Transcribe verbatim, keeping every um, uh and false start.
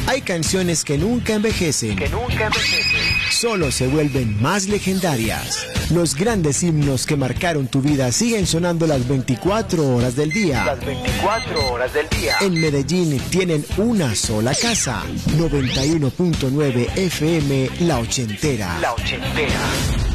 Hay canciones que nunca envejecen, que nunca envejecen, solo se vuelven más legendarias. Los grandes himnos que marcaron tu vida siguen sonando las veinticuatro horas del día. Las veinticuatro horas del día. En Medellín tienen una sola casa. noventa y uno punto nueve F M La Ochentera. La Ochentera.